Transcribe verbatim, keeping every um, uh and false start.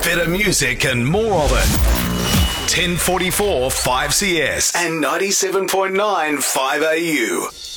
Better music and more of it. ten forty-four five C S and ninety-seven point nine five A U.